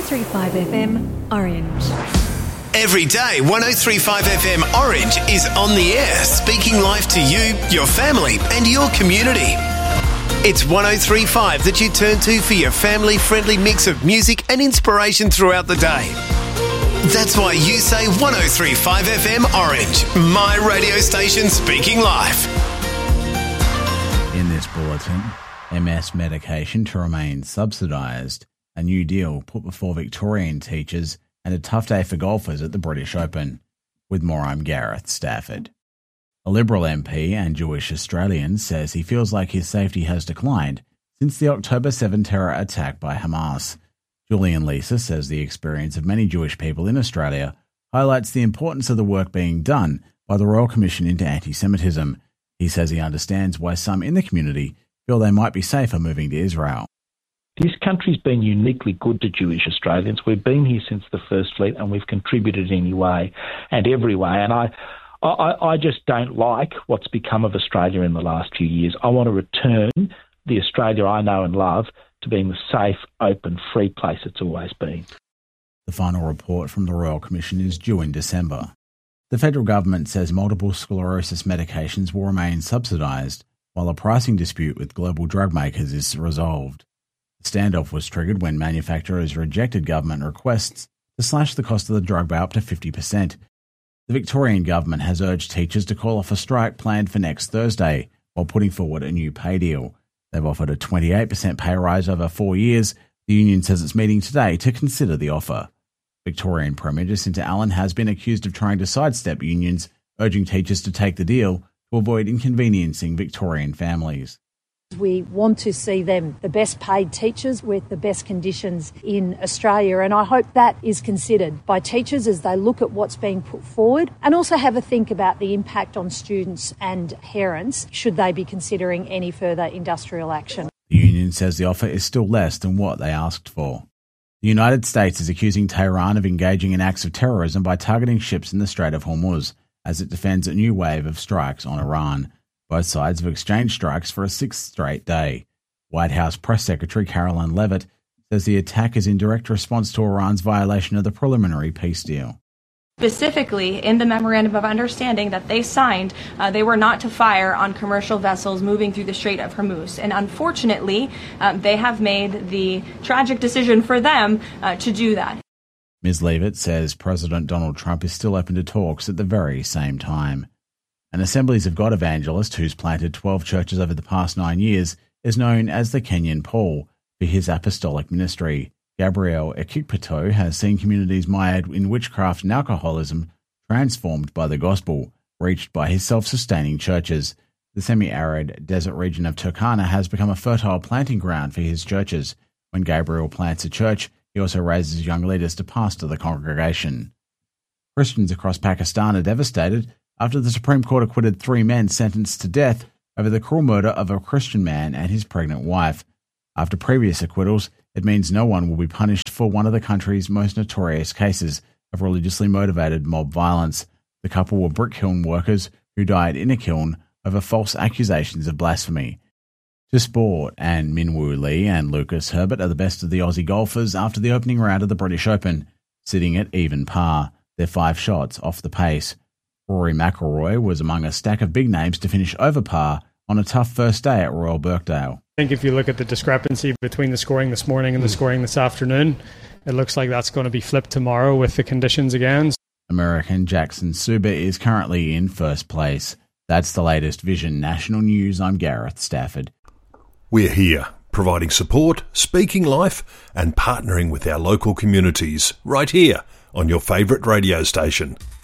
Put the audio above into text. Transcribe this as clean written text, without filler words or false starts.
103.5 FM Orange. Every day, 103.5 FM Orange is on the air, speaking life to you, your family and your community. It's 103.5 that you turn to for your family-friendly mix of music and inspiration throughout the day. That's why you say 103.5 FM Orange, my radio station speaking life. In this bulletin, MS medication to remain subsidised, a new deal put before Victorian teachers, and a tough day for golfers at the British Open. With more, I'm Gareth Stafford. A Liberal MP and Jewish Australian says he feels like his safety has declined since the October 7 terror attack by Hamas. Julian Leeser says the experience of many Jewish people in Australia highlights the importance of the work being done by the Royal Commission into Anti-Semitism. He says he understands why some in the community feel they might be safer moving to Israel. This country's been uniquely good to Jewish Australians. We've been here since the First Fleet and we've contributed in any way and every way. And I just don't like what's become of Australia in the last few years. I want to return the Australia I know and love to being the safe, open, free place it's always been. The final report from the Royal Commission is due in December. The federal government says multiple sclerosis medications will remain subsidised while a pricing dispute with global drug makers is resolved. The standoff was triggered when manufacturers rejected government requests to slash the cost of the drug by up to 50%. The Victorian government has urged teachers to call off a strike planned for next Thursday while putting forward a new pay deal. They've offered a 28% pay rise over 4 years. The union says it's meeting today to consider the offer. Victorian Premier Jacinta Allan has been accused of trying to sidestep unions, urging teachers to take the deal to avoid inconveniencing Victorian families. We want to see them the best paid teachers with the best conditions in Australia, and I hope that is considered by teachers as they look at what's being put forward and also have a think about the impact on students and parents should they be considering any further industrial action. The union says the offer is still less than what they asked for. The United States is accusing Tehran of engaging in acts of terrorism by targeting ships in the Strait of Hormuz as it defends a new wave of strikes on Iran. Both sides have exchanged strikes for a sixth straight day. White House Press Secretary Caroline Leavitt says the attack is in direct response to Iran's violation of the preliminary peace deal. Specifically, in the Memorandum of Understanding that they signed, they were not to fire on commercial vessels moving through the Strait of Hormuz. And unfortunately, they have made the tragic decision for them to do that. Ms. Leavitt says President Donald Trump is still open to talks at the very same time. An Assemblies of God evangelist who's planted 12 churches over the past 9 years is known as the Kenyan Paul for his apostolic ministry. Gabriel Ekikpato has seen communities mired in witchcraft and alcoholism transformed by the gospel, reached by his self-sustaining churches. The semi-arid desert region of Turkana has become a fertile planting ground for his churches. When Gabriel plants a church, he also raises young leaders to pastor the congregation. Christians across Pakistan are devastated after the Supreme Court acquitted 3 men sentenced to death over the cruel murder of a Christian man and his pregnant wife. After previous acquittals, it means no one will be punished for one of the country's most notorious cases of religiously motivated mob violence. The couple were brick kiln workers who died in a kiln over false accusations of blasphemy. To sport, and Minwoo Lee and Lucas Herbert are the best of the Aussie golfers after the opening round of the British Open, sitting at even par. They're 5 shots off the pace. Rory McIlroy was among a stack of big names to finish over par on a tough first day at Royal Birkdale. I think if you look at the discrepancy between the scoring this morning and the scoring this afternoon, it looks like that's going to be flipped tomorrow with the conditions again. American Jackson Suba is currently in first place. That's the latest Vision National News. I'm Gareth Stafford. We're here, providing support, speaking life, and partnering with our local communities right here on your favourite radio station.